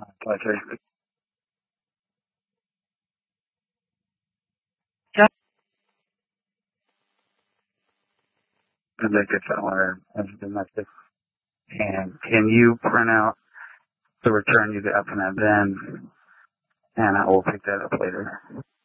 Pleasure. The good seller as domestic. And can you print out the return you got from that bin? And I will pick that up later.